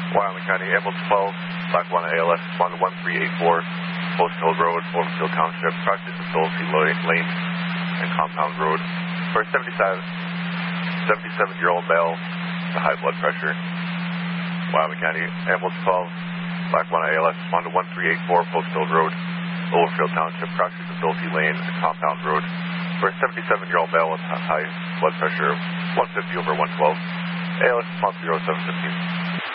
Wyoming County, Ambulance 12, Lackawanna ALS, respond to 1384, Post Hill Road, Overfield Township, proximity to Dulce Lane and Compound Road. For a 77-year-old male with high blood pressure. Wyoming County, Ambulance 12, Lackawanna ALS, respond to 1384, Post Hill Road, Overfield Township, proximity to Dulce Lane and Compound Road. For a 77-year-old male with high blood pressure, 150/112. ALS response 0715.